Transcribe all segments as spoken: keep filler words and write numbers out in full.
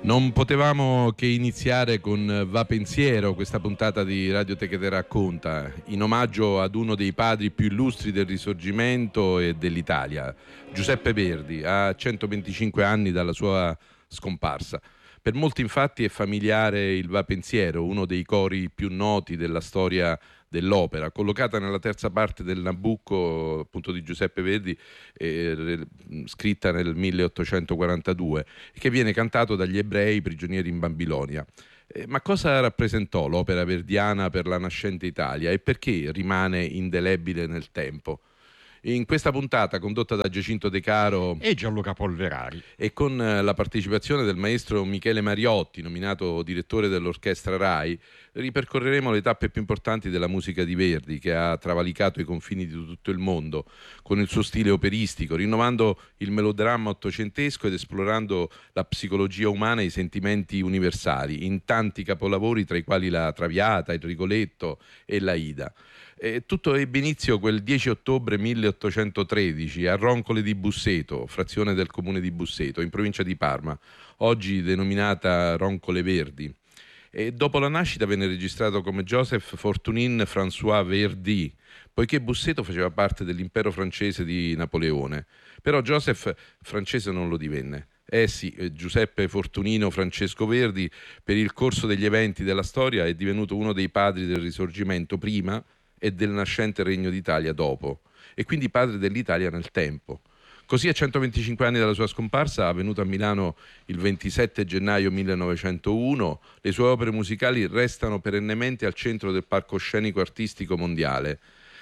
Non potevamo che iniziare con Va Pensiero, questa puntata di Radioteca Te Racconta, in omaggio ad uno dei padri più illustri del Risorgimento e dell'Italia, Giuseppe Verdi, a centoventicinque anni dalla sua scomparsa. Per molti infatti è familiare il Va Pensiero, uno dei cori più noti della storia dell'opera, collocata nella terza parte del Nabucco, appunto di Giuseppe Verdi, eh, scritta nel milleottocentoquarantadue, che viene cantato dagli ebrei prigionieri in Babilonia. Eh, ma cosa rappresentò l'opera verdiana per la nascente Italia e perché rimane indelebile nel tempo? In questa puntata, condotta da Giacinto De Caro e Gianluca Polverari, e con la partecipazione del maestro Michele Mariotti, nominato direttore dell'orchestra RAI, ripercorreremo le tappe più importanti della musica di Verdi, che ha travalicato i confini di tutto il mondo con il suo stile operistico, rinnovando il melodramma ottocentesco ed esplorando la psicologia umana e i sentimenti universali in tanti capolavori, tra i quali la Traviata, il Rigoletto e l'Aida. E tutto ebbe inizio quel dieci ottobre milleottocentotredici a Roncole di Busseto, frazione del comune di Busseto, in provincia di Parma, oggi denominata Roncole Verdi. E dopo la nascita venne registrato come Joseph Fortunin François Verdi, poiché Busseto faceva parte dell'impero francese di Napoleone. Però Joseph francese non lo divenne. Eh sì, Giuseppe Fortunino Francesco Verdi, per il corso degli eventi della storia, è divenuto uno dei padri del Risorgimento prima e del nascente Regno d'Italia dopo, e quindi padre dell'Italia nel tempo. Così, a centoventicinque anni dalla sua scomparsa, avvenuta a Milano il ventisette gennaio millenovecentouno, le sue opere musicali restano perennemente al centro del palcoscenico artistico mondiale.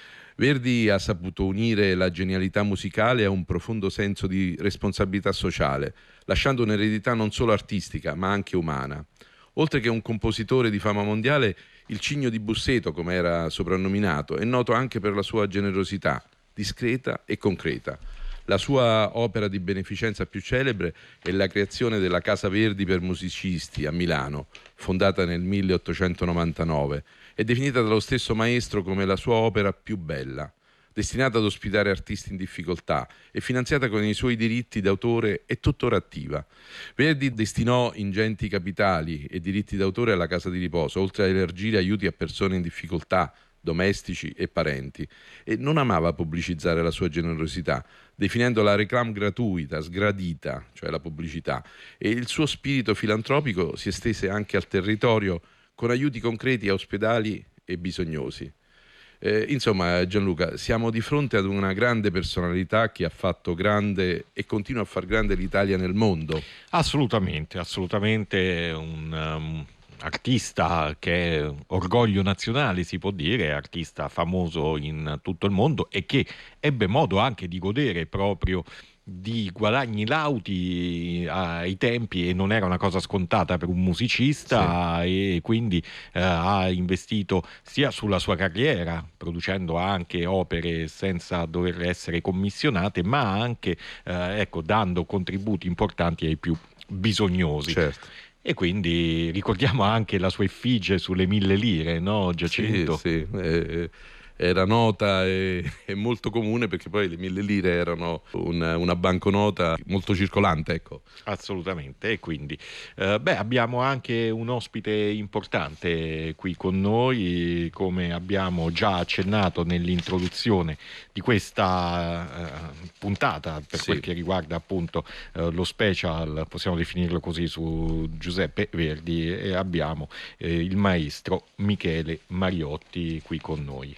Verdi ha saputo unire la genialità musicale a un profondo senso di responsabilità sociale, lasciando un'eredità non solo artistica, ma anche umana. Oltre che un compositore di fama mondiale, il Cigno di Busseto, come era soprannominato, è noto anche per la sua generosità, discreta e concreta. La sua opera di beneficenza più celebre è la creazione della Casa Verdi per musicisti a Milano, fondata nel milleottocentonovantanove, e definita dallo stesso maestro come la sua opera più bella, destinata ad ospitare artisti in difficoltà e finanziata con i suoi diritti d'autore e tuttora attiva. Verdi destinò ingenti capitali e diritti d'autore alla casa di riposo, oltre a elargire aiuti a persone in difficoltà, domestici e parenti, e non amava pubblicizzare la sua generosità, definendo la réclame gratuita, sgradita, cioè la pubblicità, e il suo spirito filantropico si estese anche al territorio con aiuti concreti a ospedali e bisognosi. Eh, insomma, Gianluca, siamo di fronte ad una grande personalità che ha fatto grande e continua a far grande l'Italia nel mondo. Assolutamente, assolutamente un um, artista che è orgoglio nazionale, si può dire, artista famoso in tutto il mondo e che ebbe modo anche di godere proprio di guadagni lauti ai tempi, e non era una cosa scontata per un musicista, sì. E quindi eh, ha investito sia sulla sua carriera, producendo anche opere senza dover essere commissionate, ma anche eh, ecco, dando contributi importanti ai più bisognosi. Certo. E quindi ricordiamo anche la sua effigie sulle mille lire, no, Giacinto? Sì, sì. Eh, era nota e, e molto comune, perché poi le mille lire erano una, una banconota molto circolante, ecco. Assolutamente, e quindi eh, beh, abbiamo anche un ospite importante qui con noi, come abbiamo già accennato nell'introduzione di questa eh, puntata, per Sì. quel che riguarda appunto eh, lo special, possiamo definirlo così, su Giuseppe Verdi, e abbiamo eh, il maestro Michele Mariotti qui con noi.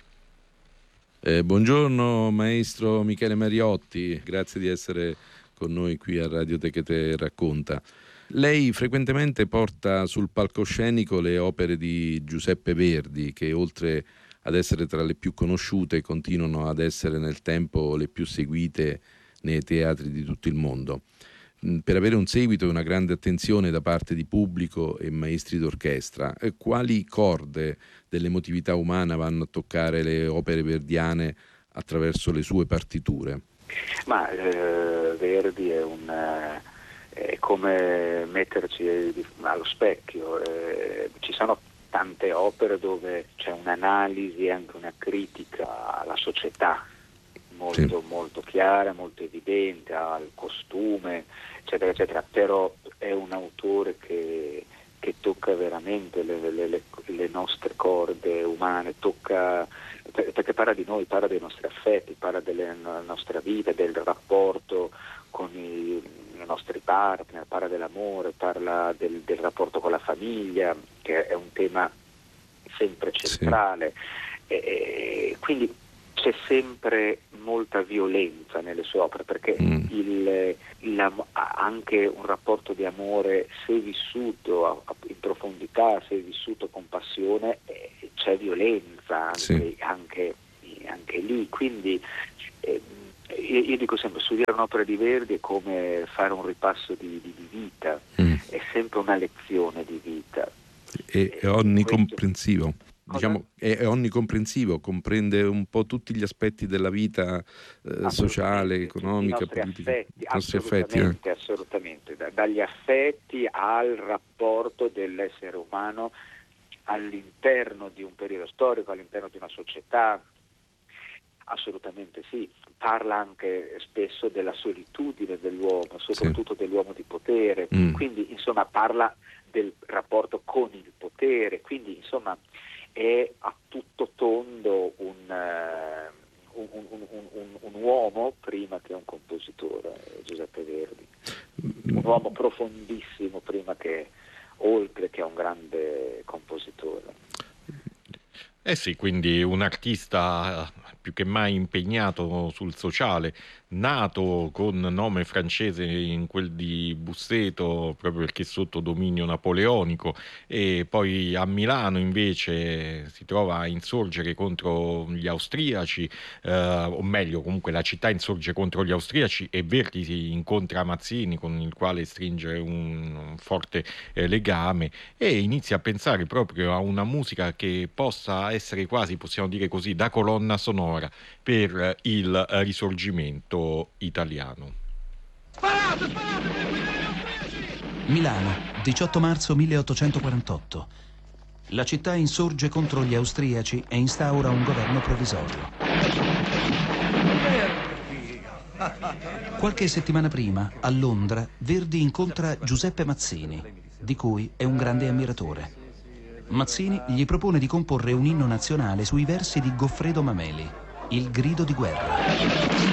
Eh, buongiorno maestro Michele Mariotti, grazie di essere con noi qui a Radioteca Te Racconta. Lei frequentemente porta sul palcoscenico le opere di Giuseppe Verdi, che oltre ad essere tra le più conosciute continuano ad essere nel tempo le più seguite nei teatri di tutto il mondo. Per avere un seguito e una grande attenzione da parte di pubblico e maestri d'orchestra, quali corde dell'emotività umana vanno a toccare le opere verdiane attraverso le sue partiture? Ma eh, Verdi è, un, eh, è come metterci allo specchio, eh, ci sono tante opere dove c'è un'analisi e anche una critica alla società, molto, sì. molto chiara, molto evidente, ha il costume, eccetera, eccetera, però è un autore che, che tocca veramente le, le, le, le nostre corde umane, tocca, perché parla di noi, parla dei nostri affetti, parla della nostra vita, del rapporto con i, i nostri partner, parla dell'amore, parla del, del rapporto con la famiglia, che è un tema sempre centrale, sì. e, e quindi c'è sempre molta violenza nelle sue opere, perché mm. il, il, anche un rapporto di amore, se vissuto in profondità, se vissuto con passione, eh, c'è violenza anche, sì. anche, anche lì, quindi eh, io, io dico sempre, studiare un'opera di Verdi è come fare un ripasso di, di, di vita, mm. è sempre una lezione di vita. È, è onnicomprensivo, diciamo, è, è onnicomprensivo, comprende un po' tutti gli aspetti della vita eh, sociale, economica, i nostri politica, affetti, i nostri assolutamente, affetti, eh. assolutamente, da, dagli affetti al rapporto dell'essere umano all'interno di un periodo storico, all'interno di una società. Assolutamente sì, parla anche spesso della solitudine dell'uomo, soprattutto sì. dell'uomo di potere, mm. quindi insomma parla del rapporto con il potere, quindi insomma è a tutto tondo un, uh, un, un, un, un, un uomo prima che un compositore, Giuseppe Verdi, un uomo profondissimo prima che, oltre che un grande compositore. Eh sì, quindi un artista più che mai impegnato sul sociale, nato con nome francese in quel di Busseto, proprio perché sotto dominio napoleonico, e poi a Milano invece si trova a insorgere contro gli austriaci, eh, o meglio comunque la città insorge contro gli austriaci e Verdi si incontra Mazzini, con il quale stringe un, un forte eh, legame, e inizia a pensare proprio a una musica che possa essere quasi, possiamo dire così, da colonna sonora per il risorgimento italiano. Milano, diciotto marzo milleottocentoquarantotto. La città insorge contro gli austriaci e instaura un governo provvisorio. Qualche settimana prima, a Londra, Verdi incontra Giuseppe Mazzini, di cui è un grande ammiratore. Mazzini gli propone di comporre un inno nazionale sui versi di Goffredo Mameli, Il grido di guerra.